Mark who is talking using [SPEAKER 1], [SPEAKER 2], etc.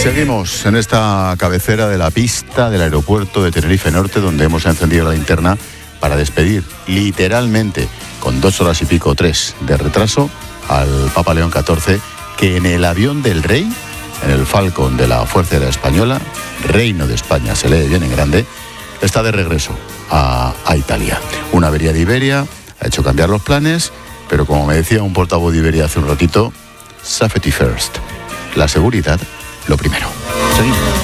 [SPEAKER 1] Seguimos en esta cabecera de la pista del aeropuerto de Tenerife Norte, donde hemos encendido la linterna para despedir literalmente con 2 horas y pico, 3 de retraso al Papa León XIV, que en el avión del rey, en el Falcon de la Fuerza Aérea Española, Reino de España, se lee bien en grande, está de regreso a Italia. Una avería de Iberia ha hecho cambiar los planes, pero como me decía un portavoz de Iberia hace un ratito, safety first, la seguridad lo primero. Seguimos.